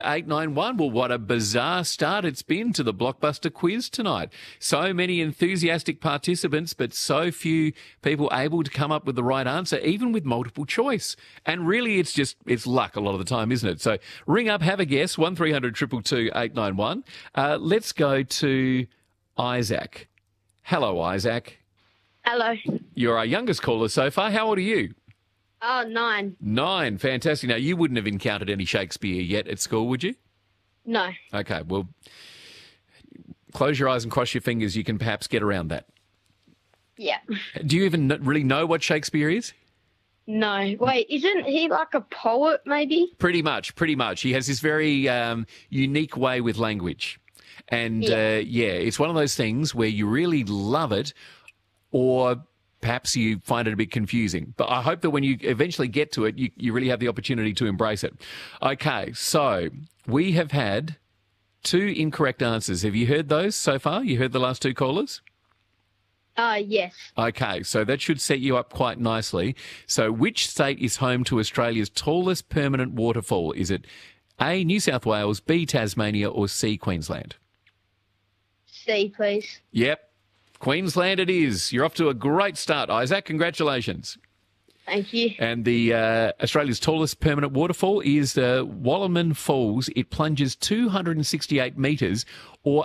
891. Well, what a bizarre start it's been to the Blockbuster quiz tonight. So many enthusiastic participants, but so few people able to come up with the right answer, even with multiple choice. And really, it's luck a lot of the time, isn't it? So ring up, have a guess, 1300 222 891. Let's go to Isaac. Hello, Isaac. Hello. You're our youngest caller so far. How old are you? 9. 9. Fantastic. Now, you wouldn't have encountered any Shakespeare yet at school, would you? No. Okay, well, close your eyes and cross your fingers. You can perhaps get around that. Yeah. Do you even really know what Shakespeare is? No. Wait, isn't he like a poet, maybe? Pretty much. He has this very unique way with language. And, it's one of those things where you really love it or perhaps you find it a bit confusing. But I hope that when you eventually get to it, you really have the opportunity to embrace it. Okay, so we have had 2 incorrect answers. Have you heard those so far? You heard the last 2 callers? Yes. Okay, so that should set you up quite nicely. So which state is home to Australia's tallest permanent waterfall? Is it A, New South Wales, B, Tasmania, or C, Queensland? C, please. Yep. Queensland it is. You're off to a great start, Isaac. Congratulations. Thank you. And the Australia's tallest permanent waterfall is Walleman Falls. It plunges 268 metres or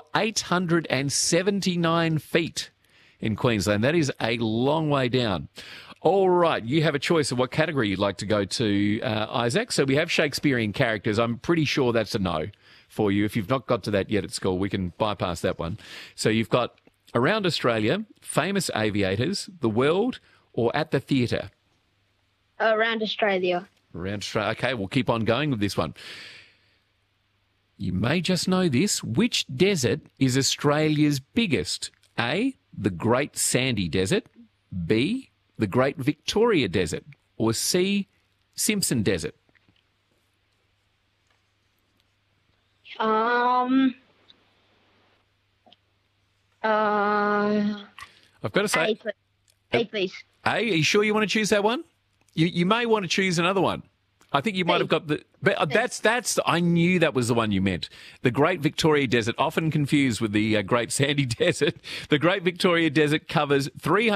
879 feet in Queensland. That is a long way down. All right, you have a choice of what category you'd like to go to, Isaac. So we have Shakespearean characters. I'm pretty sure that's a no for you. If you've not got to that yet at school, we can bypass that one. So you've got Around Australia, Famous Aviators, The World, or At the Theatre? Around Australia. Around Australia. Okay, we'll keep on going with this one. You may just know this. Which desert is Australia's biggest? A, the Great Sandy Desert, B, the Great Victoria Desert, or C, Simpson Desert? I've got to say... A, please. A, are you sure you want to choose that one? You may want to choose another one. I think you might have got the... But that's... I knew that was the one you meant. The Great Victoria Desert, often confused with the Great Sandy Desert. The Great Victoria Desert covers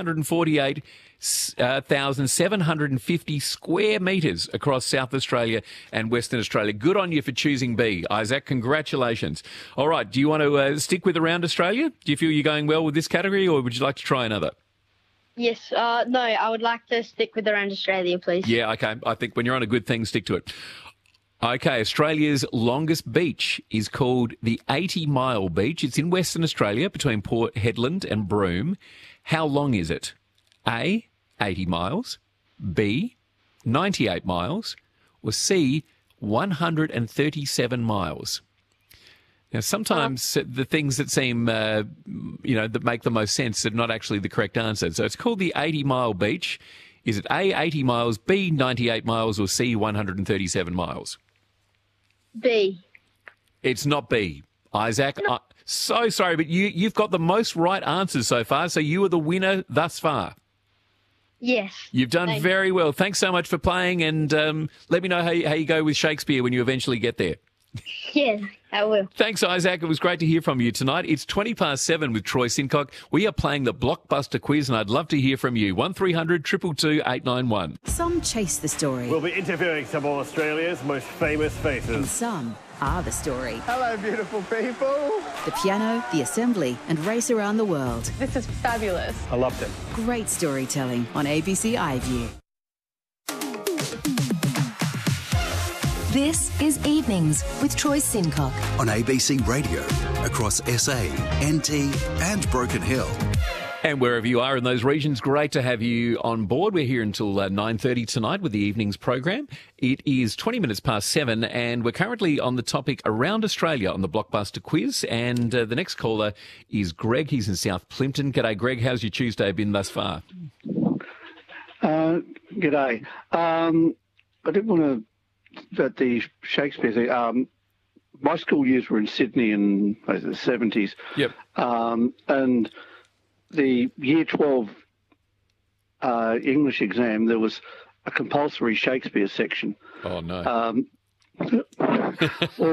348,750 square metres across South Australia and Western Australia. Good on you for choosing B, Isaac. Congratulations. All right, do you want to stick with Around Australia? Do you feel you're going well with this category, or would you like to try another? Yes. No, I would like to stick with Around Australia, please. Yeah, okay. I think when you're on a good thing, stick to it. Okay, Australia's longest beach is called the 80 Mile Beach. It's in Western Australia between Port Hedland and Broome. How long is it? A, 80 miles, B, 98 miles, or C, 137 miles? Now, sometimes the things that seem, that make the most sense are not actually the correct answer. So it's called the 80 Mile Beach. Is it A, 80 miles, B, 98 miles, or C, 137 miles? B. It's not B, Isaac. No. So sorry, but you've got the most right answers so far, so you are the winner thus far. Yes. You've done very well. Thanks so much for playing, and let me know how you go with Shakespeare when you eventually get there. Yes, I will. Thanks, Isaac. It was great to hear from you tonight. It's 7:20 with Troy Sincock. We are playing the Blockbuster quiz, and I'd love to hear from you. 1300 222 891. Some chase the story. We'll be interviewing some of Australia's most famous faces. And some are the story. Hello, beautiful people. The piano, the assembly, and race around the world. This is fabulous. I loved it. Great storytelling on ABC iView. This is Evenings with Troy Sincock on ABC Radio across SA, NT and Broken Hill. And wherever you are in those regions, great to have you on board. We're here until 9:30 tonight with the evenings program. It is 7:20, and we're currently on the topic Around Australia on the Blockbuster quiz. And the next caller is Greg. He's in South Plympton. G'day, Greg. How's your Tuesday been thus far? G'day. I didn't want to... That the Shakespeare thing, my school years were in Sydney in the 70s. Yep. And the Year 12 English exam, there was a compulsory Shakespeare section. Oh, no.